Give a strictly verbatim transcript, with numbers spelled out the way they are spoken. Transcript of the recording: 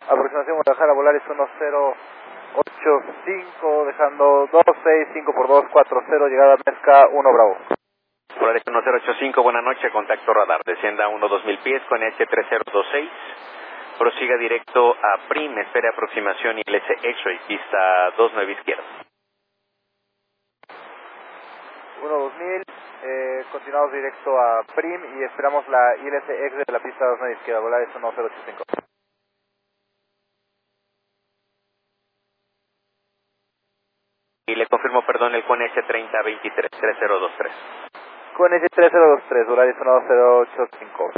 Aproximación Guadalajara, Volaris uno cero ocho cinco, dejando dos seis, cinco por dos, cuatro cero, llegada a Mezca uno Bravo. Volaris uno cero ocho cinco, buena noche, contacto radar, descienda a uno dos mil pies con H tres cero dos seis, prosiga directo a Prim, espere aproximación I L S X-Ray, pista dos nueve izquierda. uno dos mil, eh, continuamos directo a Prim y esperamos la I L S X de la pista dos nueve izquierda, Volaris uno cero ocho cinco. Y le confirmo, perdón, el con H treinta veintitrés, tres cero dos tres. Con H tres cero dos tres, Volaris uno cero ocho cinco.